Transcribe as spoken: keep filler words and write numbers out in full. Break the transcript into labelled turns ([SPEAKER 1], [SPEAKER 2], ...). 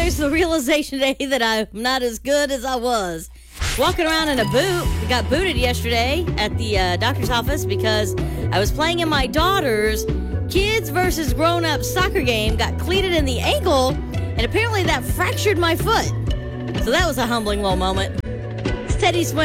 [SPEAKER 1] guys the realization today that I'm not as good as I was. Walking around in a boot. We got booted yesterday at the uh, doctor's office because I was playing in my daughter's kids versus grown-up soccer game, got cleated in the ankle, and apparently that fractured my foot. So that was a humbling little moment. It's Teddy Swims.